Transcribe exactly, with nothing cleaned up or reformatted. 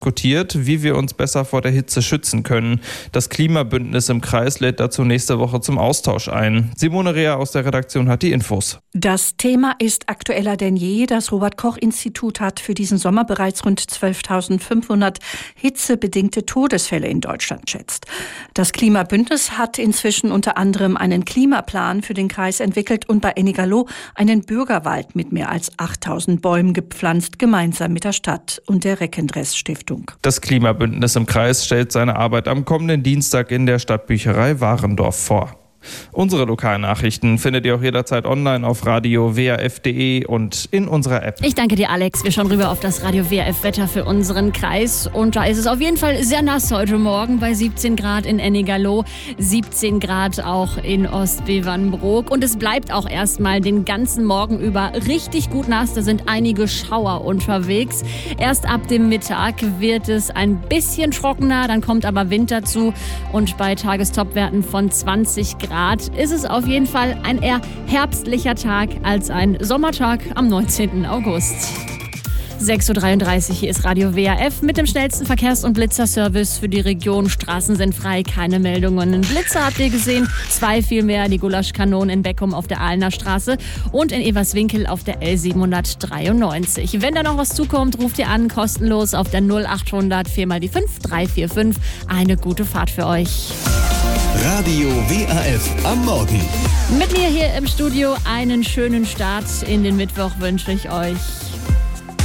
diskutiert, wie wir uns besser vor der Hitze schützen können. Das Klimabündnis im Kreis lädt dazu nächste Woche zum Austausch ein. Simone Rea aus der Redaktion hat die Infos. Das Thema ist aktueller denn je. Das Robert-Koch-Institut hat für diesen Sommer bereits rund zwölftausendfünfhundert hitzebedingte Todesfälle in Deutschland schätzt. Das Klimabündnis hat inzwischen unter anderem einen Klimaplan für den Kreis entwickelt und bei Ennigerloh einen Bürgerwald mit mehr als achttausend Bäumen gepflanzt, gemeinsam mit der Stadt und der Reckendress-Stiftung. Das Klimabündnis im Kreis stellt seine Arbeit am kommenden Dienstag in der Stadtbücherei Warendorf vor. Unsere Lokalnachrichten findet ihr auch jederzeit online auf radio w a f punkt d e und in unserer App. Ich danke dir, Alex. Wir schauen rüber auf das Radio W A F-Wetter für unseren Kreis. Und da ist es auf jeden Fall sehr nass heute Morgen bei siebzehn Grad in Ennigerloh, siebzehn Grad auch in Ostbevernbrook. Und es bleibt auch erstmal den ganzen Morgen über richtig gut nass. Da sind einige Schauer unterwegs. Erst ab dem Mittag wird es ein bisschen trockener, dann kommt aber Wind dazu. Und bei Tagestopwerten von zwanzig Grad ist es auf jeden Fall ein eher herbstlicher Tag als ein Sommertag am neunzehnten August. sechs Uhr dreiunddreißig, hier ist Radio W A F mit dem schnellsten Verkehrs- und Blitzerservice für die Region. Straßen sind frei, keine Meldungen. Einen Blitzer habt ihr gesehen, zwei vielmehr, die Gulaschkanonen in Beckum auf der Ahlener Straße und in Everswinkel auf der L siebenhundertdreiundneunzig. Wenn da noch was zukommt, ruft ihr an, kostenlos auf der null achthundert vier mal die fünf drei vier fünf. Eine gute Fahrt für euch. Radio W A F am Morgen. Mit mir hier im Studio einen schönen Start in den Mittwoch wünsche ich euch.